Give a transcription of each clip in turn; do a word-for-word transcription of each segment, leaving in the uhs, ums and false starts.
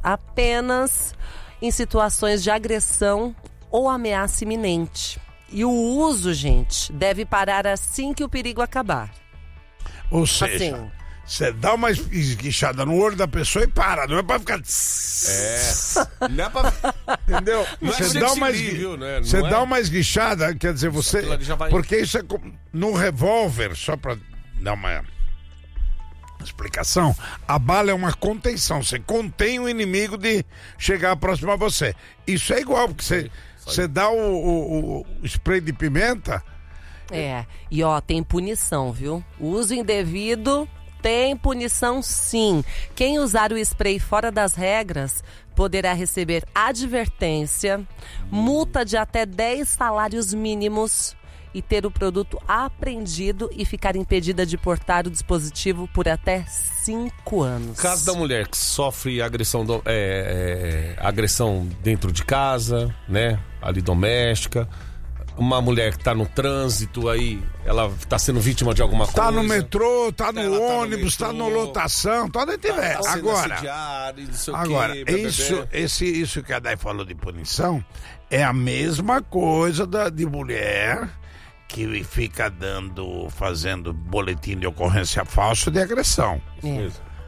apenas em situações de agressão ou ameaça iminente. E o uso, gente, deve parar assim que o perigo acabar. Ou seja, assim, você dá uma esguichada no olho da pessoa e para, não é pra ficar... É. Não é pra... Entendeu? Não Você é dá uma, chantilly, esgui... viu, né? Não você é... dá uma esguichada, quer dizer, você... Aquilo ali já vai- Porque isso é... com- No revólver, só pra dar uma explicação, a bala é uma contenção. Você contém o inimigo de chegar próximo a você. Isso é igual, porque você, você dá o, o, o spray de pimenta... é. E ó, tem punição, viu? O uso indevido tem punição, sim. Quem usar o spray fora das regras poderá receber advertência, multa de até dez salários mínimos e ter o produto apreendido e ficar impedida de portar o dispositivo por até cinco anos. Caso da mulher que sofre agressão, do, é, é, agressão dentro de casa, né? Ali doméstica. Uma mulher que tá no trânsito aí, ela tá sendo vítima de alguma coisa. Tá no metrô, tá no Ela tá no ônibus, tá, metrô, no lotação, tá onde tiver. Tá sendo Agora, assediada e não sei o agora quê, blá, blá, isso, blá. esse, isso que a Day falou de punição é a mesma coisa da, de mulher que fica dando, fazendo boletim de ocorrência falso de agressão. É.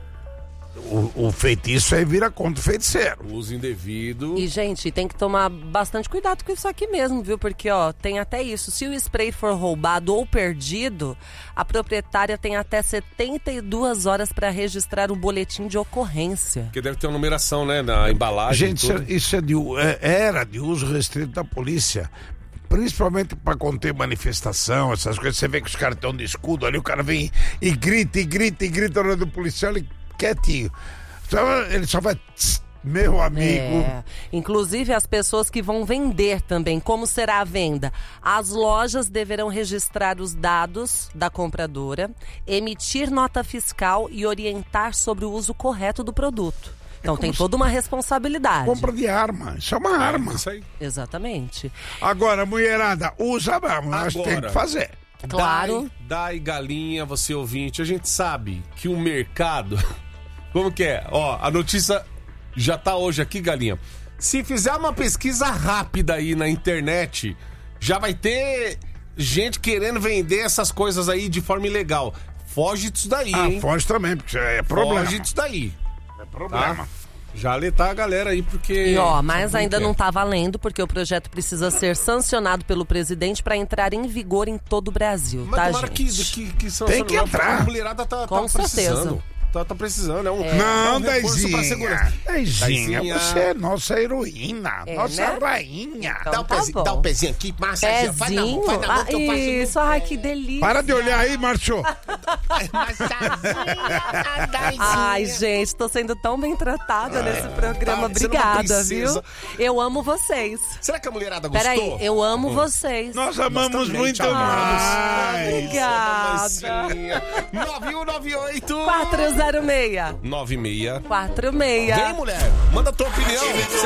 O, o feitiço aí vira contra o feiticeiro. O uso indevido. E, gente, tem que tomar bastante cuidado com isso aqui mesmo, viu? Porque, ó, tem até isso. Se o spray for roubado ou perdido, a proprietária tem até setenta e duas horas para registrar um boletim de ocorrência. Porque deve ter uma numeração, né? Na embalagem. Gente, isso, tudo. é- isso é de, é- era de uso restrito da polícia. Principalmente para conter manifestação, essas coisas. Você vê que os caras estão de escudo ali, o cara vem e grita, e grita, e grita na hora do policial, ele quietinho. Então, ele só vai... "Tss, meu amigo." É. Inclusive as pessoas que vão vender também. Como será a venda? As lojas deverão registrar os dados da compradora, emitir nota fiscal e orientar sobre o uso correto do produto. Então tem toda uma responsabilidade. Compra de arma, isso é uma arma. Isso aí. Exatamente. Agora, mulherada, usa mesmo, acho que tem Agora. que fazer. Claro. Dai, dai galinha, você ouvinte. A gente sabe que o mercado... Como que é? Ó, a notícia já tá hoje aqui, galinha. Se fizer uma pesquisa rápida aí na internet, já vai ter gente querendo vender essas coisas aí de forma ilegal. Foge disso daí, Ah, hein? foge também, porque é problema. Foge disso daí. É problema. Tá? Já alertar a galera aí, porque... E ó, mas sabe ainda como não que é? tá valendo, porque o projeto precisa ser sancionado pelo presidente para entrar em vigor em todo o Brasil, Mas tá, tomara que, gente? que, que são Tem que entrar. A mulherada tá, Com tá precisando. certeza. Tá, tá precisando. É um, é Não, um reforço pra Daizinha. segurança. Daizinha, Daizinha. você é nossa heroína, É, nossa né? rainha. Então Dá o tá pezinho, bom. dá o pezinho aqui, massageia. Vai na mão, Pezinho? vai na mão Ah, que eu faço no isso, ai, que delícia. Para de olhar aí, Márcio. Massageia, Daizinha. Ai, gente, tô sendo tão bem tratada nesse programa. tá sendo uma Obrigada, viu? princesa. Eu amo vocês. Será que a mulherada gostou? Peraí, eu amo vocês. Nós amamos também, muito te amamos. mais. Obrigada. nove um nove oito quatro zero seis nove seis quatro seis. Vem, mulher. Manda a tua opinião.